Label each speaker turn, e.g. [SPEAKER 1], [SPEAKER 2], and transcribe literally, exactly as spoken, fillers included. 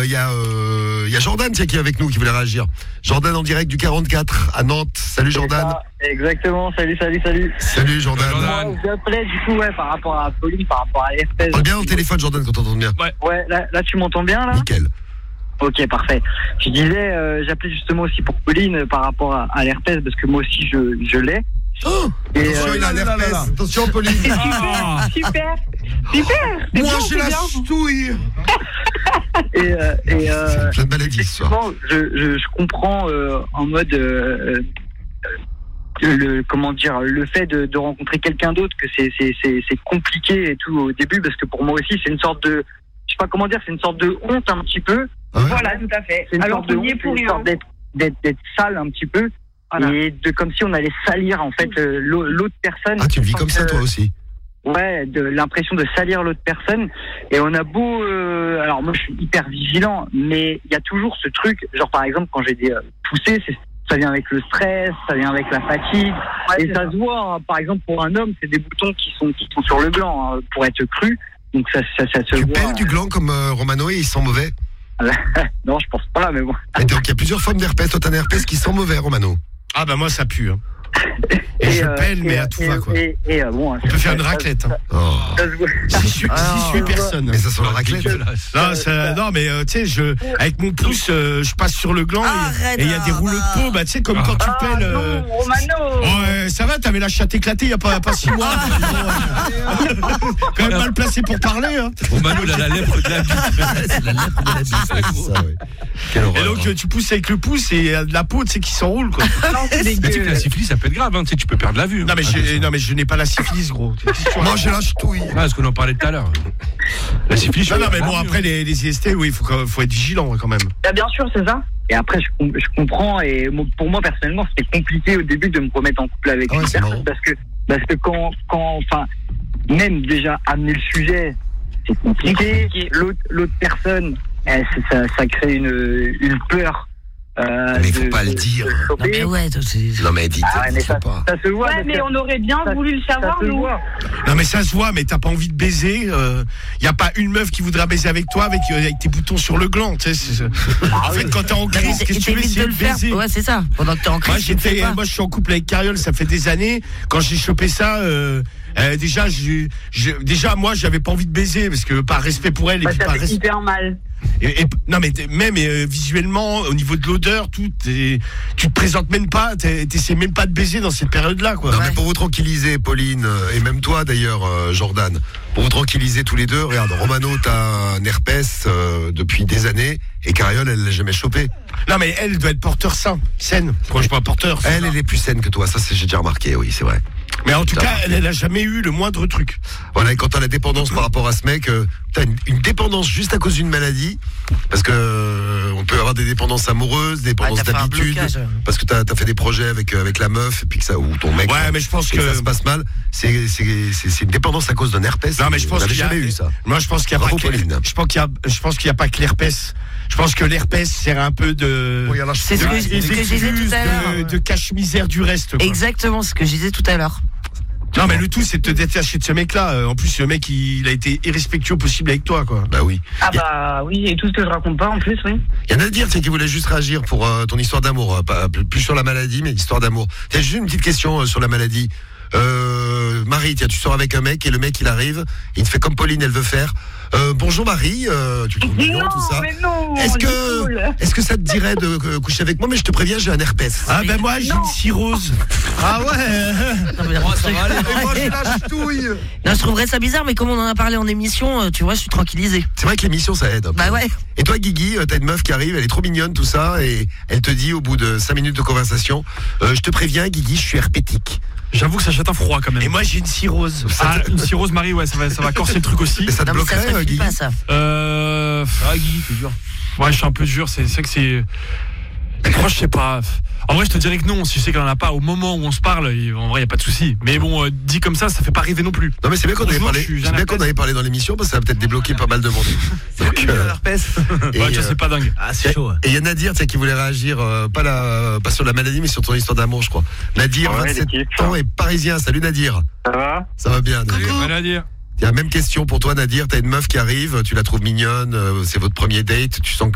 [SPEAKER 1] il y a euh, il y a Jordan tiens, qui est avec nous, qui voulait réagir. Jordan en direct du quarante-quatre à Nantes. Salut Jordan.
[SPEAKER 2] Ah, exactement, salut, salut, salut.
[SPEAKER 1] Salut Jordan.
[SPEAKER 2] Moi, j'appelais du coup ouais, par rapport à Pauline, par rapport à l'herpès.
[SPEAKER 1] Parle bien au téléphone Jordan quand t'entends bien.
[SPEAKER 2] Ouais, ouais là, là tu m'entends bien là ?
[SPEAKER 1] Nickel.
[SPEAKER 2] Ok, parfait. Je disais, euh, j'appelais justement aussi pour Pauline euh, par rapport à, à l'herpès, parce que moi aussi je, je l'ai.
[SPEAKER 1] Oh,
[SPEAKER 2] et
[SPEAKER 1] attention,
[SPEAKER 2] euh,
[SPEAKER 1] il a l'herpès. Attention Pauline.
[SPEAKER 3] Ah. Super, super.
[SPEAKER 1] Moi j'ai la ch'touille.
[SPEAKER 2] Et, euh, et euh,
[SPEAKER 1] plein de maladies ce soir.
[SPEAKER 2] Je, je, je comprends euh, en mode euh, euh, le comment dire le fait de, de rencontrer quelqu'un d'autre, que c'est c'est c'est c'est compliqué et tout au début, parce que pour moi aussi c'est une sorte de, je sais pas comment dire, c'est une sorte de honte un petit peu.
[SPEAKER 1] Ah ouais.
[SPEAKER 3] Voilà, tout à fait.
[SPEAKER 2] C'est une
[SPEAKER 3] Alors
[SPEAKER 2] sorte de
[SPEAKER 3] qu'on y est
[SPEAKER 2] honte,
[SPEAKER 3] pour
[SPEAKER 2] c'est une
[SPEAKER 3] rien.
[SPEAKER 2] sorte d'être d'être d'être sale un petit peu. Voilà. Et de comme si on allait salir en fait euh, l'autre personne.
[SPEAKER 1] Ah tu le vis comme ça toi aussi.
[SPEAKER 2] Ouais, de l'impression de salir l'autre personne. Et on a beau euh, alors moi je suis hyper vigilant, mais il y a toujours ce truc, genre par exemple quand j'ai des euh, poussées, c'est, ça vient avec le stress, ça vient avec la fatigue. Ouais, et ça, ça se voit, hein, par exemple pour un homme, c'est des boutons qui sont qui sont sur le gland, hein, pour être cru. Donc ça ça, ça se
[SPEAKER 1] tu
[SPEAKER 2] voit. Tu
[SPEAKER 1] perds du gland comme euh, Romano et il sent mauvais.
[SPEAKER 2] Non, je pense pas, mais bon.
[SPEAKER 1] Et donc il y a plusieurs formes d'herpès. Toi t'as un herpès qui sent mauvais, Romano.
[SPEAKER 4] Ah bah moi ça pue. Hein. Et, et je
[SPEAKER 2] euh,
[SPEAKER 4] pèle, mais
[SPEAKER 2] et,
[SPEAKER 4] à tout
[SPEAKER 2] et,
[SPEAKER 4] va quoi.
[SPEAKER 2] Et, et, euh, bon,
[SPEAKER 4] on peut faire une raclette. Hein.
[SPEAKER 1] Oh.
[SPEAKER 4] J'y suis, j'y suis personne.
[SPEAKER 1] Mais ça sent la raclette.
[SPEAKER 4] Non, ça, non mais euh, tu sais, je avec mon pouce, euh, je passe sur le gland et il y a des rouleaux de peau, bah tu sais comme quand tu pèles. Euh...
[SPEAKER 3] Non, Romano.
[SPEAKER 4] Ouais, ça va, t'avais la chatte éclatée il y a pas, pas six mois. Quand même mal placé pour parler. Hein.
[SPEAKER 5] Romano, il a la lèpre de la bite.
[SPEAKER 1] C'est la lèpre de la bite. C'est ça, ouais. Quelle horreur.
[SPEAKER 4] Et donc euh, tu pousses avec le pouce et il y a de la peau, tu sais, qui s'enroule quoi.
[SPEAKER 3] Non, c'est
[SPEAKER 5] Mais tu sais que
[SPEAKER 3] dégueu.
[SPEAKER 5] la syphilis, ça peut être grave, hein. Tu sais, tu peux perdre la vue.
[SPEAKER 4] Non mais, j'ai, non mais je n'ai pas la syphilis gros.
[SPEAKER 1] Moi j'ai la ch'touille.
[SPEAKER 5] Ah, parce qu'on en parlait tout à l'heure. La syphilis.
[SPEAKER 4] Non, non mais bon après les, les I S T, oui, il faut, faut être vigilant quand même.
[SPEAKER 3] Bah, bien sûr, c'est ça.
[SPEAKER 2] Et après, je, je comprends, et pour moi, personnellement, c'était compliqué au début de me remettre en couple avec
[SPEAKER 1] Ah ouais,
[SPEAKER 2] une
[SPEAKER 1] c'est
[SPEAKER 2] personne,
[SPEAKER 1] marrant.
[SPEAKER 2] parce que, parce que quand, quand, enfin, même déjà amener le sujet, c'est compliqué. L'autre, l'autre personne, elle, ça, ça crée une, une peur. Euh,
[SPEAKER 1] Mais il faut
[SPEAKER 2] de-
[SPEAKER 1] pas
[SPEAKER 2] de-
[SPEAKER 1] le dire.
[SPEAKER 2] de
[SPEAKER 6] Non
[SPEAKER 2] choper.
[SPEAKER 6] mais ouais, c'est...
[SPEAKER 1] Non mais dites,
[SPEAKER 2] Ah ouais, mais
[SPEAKER 1] dites
[SPEAKER 2] ça,
[SPEAKER 1] pas.
[SPEAKER 2] ça se voit.
[SPEAKER 3] Ouais,
[SPEAKER 2] parce
[SPEAKER 3] mais
[SPEAKER 2] que
[SPEAKER 3] on aurait bien
[SPEAKER 2] ça-
[SPEAKER 3] voulu le savoir,
[SPEAKER 2] ça se
[SPEAKER 3] nous.
[SPEAKER 2] voit.
[SPEAKER 4] Non mais ça se voit, mais t'as pas envie de baiser. Il euh, y a pas une meuf qui voudra baiser avec toi avec, euh, avec tes boutons sur le gland. Tu sais, c'est, en fait, quand t'es en crise, qu'est-ce que tu veux
[SPEAKER 6] T'évites
[SPEAKER 4] essayer
[SPEAKER 6] de
[SPEAKER 4] de
[SPEAKER 6] le faire.
[SPEAKER 4] baiser?
[SPEAKER 6] Ouais, c'est ça. Pendant que t'es en crise,
[SPEAKER 4] Moi,
[SPEAKER 6] tu le fais
[SPEAKER 4] j'étais,
[SPEAKER 6] pas.
[SPEAKER 4] moi, je suis en couple avec Cariole, ça fait des années. Quand j'ai chopé ça, euh, euh, déjà, je, je, déjà, moi, j'avais pas envie de baiser parce que par respect pour elle et
[SPEAKER 3] Bah,
[SPEAKER 4] puis
[SPEAKER 3] ça
[SPEAKER 4] par
[SPEAKER 3] fait
[SPEAKER 4] respect.
[SPEAKER 3] hyper mal.
[SPEAKER 4] Et, et- non mais t'es- même euh, visuellement, au niveau de l'odeur, tout, t'es- tu te présentes même pas, t'es- t'essaies même pas de baiser dans cette période-là, quoi.
[SPEAKER 1] Non
[SPEAKER 6] Ouais.
[SPEAKER 1] mais pour vous tranquilliser, Pauline, euh, et même toi d'ailleurs, euh, Jordan, pour vous tranquilliser tous les deux, regarde, Romano, t'as un herpès euh, depuis des années, et Cariole, elle l'a jamais chopé.
[SPEAKER 4] Non mais elle doit être porteur sain, saine. Quand je dis pas porteur,
[SPEAKER 1] Elle, elle est plus saine que toi, ça c'est, j'ai déjà remarqué, oui, c'est vrai.
[SPEAKER 4] mais en tout
[SPEAKER 1] T'as
[SPEAKER 4] cas,
[SPEAKER 1] remarqué.
[SPEAKER 4] elle, elle a jamais eu le moindre truc.
[SPEAKER 1] Voilà, et quand t'as la dépendance par rapport à ce mec, euh, t'as une, une dépendance juste à cause d'une maladie, parce que euh, on peut avoir des dépendances amoureuses, des
[SPEAKER 6] Ouais,
[SPEAKER 1] dépendances
[SPEAKER 6] t'as fait un
[SPEAKER 1] d'habitude,
[SPEAKER 6] blocage.
[SPEAKER 1] parce que t'as as fait des projets avec euh, avec la meuf, et puis que ça, ou ton mec,
[SPEAKER 4] Ouais, mais je pense
[SPEAKER 1] et que
[SPEAKER 4] que.
[SPEAKER 1] ça se passe mal, c'est c'est c'est c'est une dépendance à cause d'un herpès.
[SPEAKER 4] Non mais je pense
[SPEAKER 1] On avait
[SPEAKER 4] qu'il y a,
[SPEAKER 1] jamais eu ça.
[SPEAKER 4] moi je pense qu'il y a
[SPEAKER 1] Bravo,
[SPEAKER 4] pas que,
[SPEAKER 1] Pauline.
[SPEAKER 4] je pense qu'il y a, je pense qu'il y a pas que l'herpès. Je pense que l'herpès sert un peu de.
[SPEAKER 1] Oui, alors, je-
[SPEAKER 6] C'est ce
[SPEAKER 4] de-
[SPEAKER 6] que, ce que je disais tout à l'heure.
[SPEAKER 4] de, de cache-misère du reste. Quoi.
[SPEAKER 6] Exactement ce que je disais tout à l'heure.
[SPEAKER 4] Non mais le tout c'est de te détacher de ce mec-là. Euh, En plus le mec il, il a été irrespectueux possible avec toi quoi.
[SPEAKER 1] Bah oui.
[SPEAKER 3] Ah bah oui, et tout ce que je raconte pas en plus, oui.
[SPEAKER 1] Il y en a à dire, c'est qui voulait juste réagir pour euh, ton histoire d'amour, euh, pas plus sur la maladie, mais l'histoire d'amour. Tiens, juste une petite question euh, sur la maladie. Euh, Marie, tiens, tu sors avec un mec et le mec il arrive, il te fait comme Pauline elle veut faire. Euh, bonjour Marie, euh, tu trouves mignon
[SPEAKER 3] non,
[SPEAKER 1] tout ça.
[SPEAKER 3] mais non,
[SPEAKER 1] Est-ce
[SPEAKER 3] c'est
[SPEAKER 1] que,
[SPEAKER 3] cool.
[SPEAKER 1] est-ce que ça te dirait de euh, coucher avec moi? Mais je te préviens, j'ai un herpès.
[SPEAKER 4] Ah ben moi j'ai
[SPEAKER 3] Non.
[SPEAKER 4] une cirrhose. Ah ouais.
[SPEAKER 6] Non, mais
[SPEAKER 5] Oh, ça va aller.
[SPEAKER 1] Et moi j'ai la ch'touille.
[SPEAKER 6] Non, je trouverais ça bizarre, mais comme on en a parlé en émission, euh, tu vois, je suis tranquillisée.
[SPEAKER 1] C'est vrai que l'émission ça aide. un peu.
[SPEAKER 6] Bah ouais.
[SPEAKER 1] Et toi Guigui, euh, t'as une meuf qui arrive, elle est trop mignonne tout ça, et elle te dit au bout de cinq minutes de conversation, euh, je te préviens Guigui, je suis herpétique.
[SPEAKER 7] J'avoue que ça jette un froid quand même.
[SPEAKER 4] Et moi j'ai une cirrhose.
[SPEAKER 7] Ah, une cirrhose Marie, ouais, ça va, ça va corser le truc aussi.
[SPEAKER 1] Mais ça te
[SPEAKER 6] Non, mais ça
[SPEAKER 1] bloquerait,
[SPEAKER 6] se
[SPEAKER 1] euh,
[SPEAKER 6] refile
[SPEAKER 1] Guigui?
[SPEAKER 6] pas, ça.
[SPEAKER 7] Euh...
[SPEAKER 5] Ah, Guy, c'est dur.
[SPEAKER 7] Ouais, je suis un peu dur, c'est c'est vrai que c'est... Moi, je sais pas. En vrai, je te dirais que non. Si je sais qu'elle en a pas au moment où on se parle, il- en vrai, il y a pas de souci. Mais bon, euh, dit comme ça, ça fait pas rêver non plus.
[SPEAKER 1] Non mais c'est bien qu'on avait
[SPEAKER 7] Bonjour,
[SPEAKER 1] parlé,
[SPEAKER 7] je suis
[SPEAKER 1] c'est bien
[SPEAKER 7] Jeanne
[SPEAKER 1] qu'on avait parlé dans l'émission parce que ça va peut-être débloquer pas mal de monde. Donc, euh, et,
[SPEAKER 7] Ouais, tu vois,
[SPEAKER 1] euh,
[SPEAKER 7] c'est pas dingue.
[SPEAKER 5] Ah, c'est chaud.
[SPEAKER 1] et il y a Nadir tiens, qui voulait réagir, euh, pas, la, pas sur la maladie mais sur ton histoire d'amour je crois. Nadir,
[SPEAKER 2] Ouais,
[SPEAKER 1] vingt-sept
[SPEAKER 2] l'équipe.
[SPEAKER 1] ans et parisien, salut Nadir.
[SPEAKER 2] Ça va?
[SPEAKER 1] Ça va bien Nadir.
[SPEAKER 7] Rien à dire.
[SPEAKER 1] Tiens, même question pour toi Nadir, t'as une meuf qui arrive, tu la trouves mignonne, euh, c'est votre premier date, tu sens que